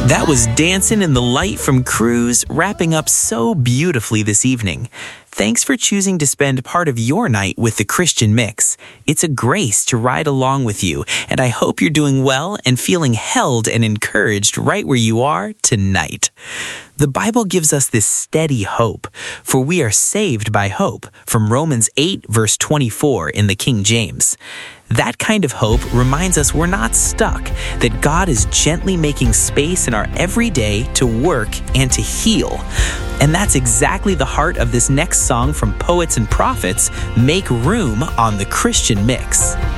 That was Dancin' in the Light from Cruise, wrapping up so beautifully this evening. Thanks for choosing to spend part of your night with the Christian Mix. It's a grace to ride along with you, and I hope you're doing well and feeling held and encouraged right where you are tonight. The Bible gives us this steady hope, for we are saved by hope, from Romans 8, verse 24 in the King James. That kind of hope reminds us we're not stuck, that God is gently making space in our everyday to work and to heal. And that's exactly the heart of this next song from Poets and Prophets, Make Room on the Christian Mix.